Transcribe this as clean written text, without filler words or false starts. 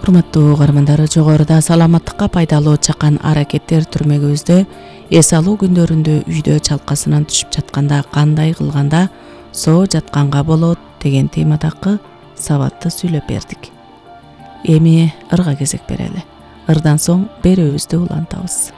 Урматтуу угармандар, жогоруда саламаттыкка пайдалуу чакан аракеттер түрмөгүбүздө эс алуу күндөрүндө үйдө чалкасынан түшүп жатканда кандай кылганда соо жатканга болот деген темадагы сабатты сүйлөп бердик. Эми ырга кезек берели. Ырдан соң берүүбүздү улантабыз.